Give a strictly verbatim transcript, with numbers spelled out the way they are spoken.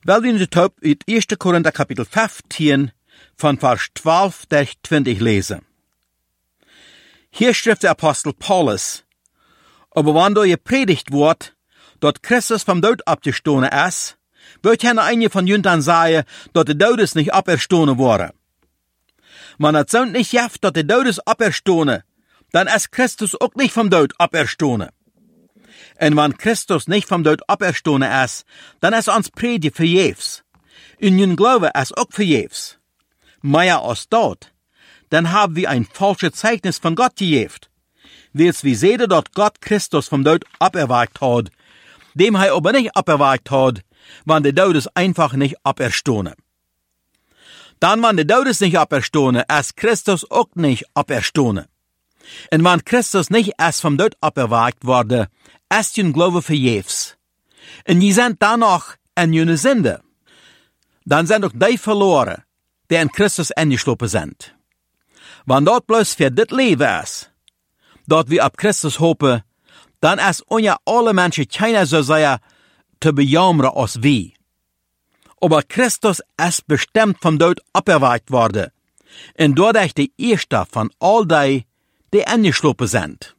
Wel wir uns uit eerste Korinther Kapitel vijftien von Vers zwölf durch zwanzig lesen. Hier schreibt der Apostel Paulus, aber wenn da gepredigt wird, dass Christus vom Tod abgestoßen ist, wird ja einige von Jüntern sagen, dass der Todes nicht aberstoßen wurde. Wenn es so nicht jaft, dass der Todes aberstoßen, dann ist Christus auch nicht vom Tod aberstoßen. Und wenn Christus nicht vom Tod aberstoßen ist, dann ist uns Predigt verjefs. Und jün Glaube ist auch verjefs. Mehr als dort, dann haben wir ein falsches Zeugnis von Gott gegeben. Weils wir sehen, dass Gott Christus vom Tod aberweckt hat, dem er aber nicht aberweckt hat, wenn der Todes einfach nicht aberstoßen. Dann, wenn der Todes nicht aberstoßen, ist Christus auch nicht aberstoßen. Und wenn Christus nicht erst vom Tod aberweckt wurde, ist jün Glaube verjefs. Und die sind danach in jüne Sünde. Dann sind auch die verloren, die in Christus eingeschlossen sind. Wenn dort bloß für dit Leben ist, dort wir ab Christus hoffen, dann ist unja alle Menschen keiner so sehr zu bejammern als wir. Aber Christus ist bestimmt vom Tod aberweckt worden, und dadurch der erste von all die, die eingeschlossen sind.